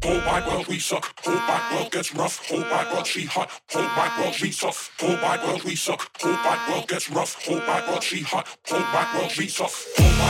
Whole wide world we suck. Whole wide world gets rough. Whole wide world she hot. Whole wide world we tough. Whole wide world we suck. Whole wide world gets rough. Whole wide world she hot. Whole wide world we tough. Whole wide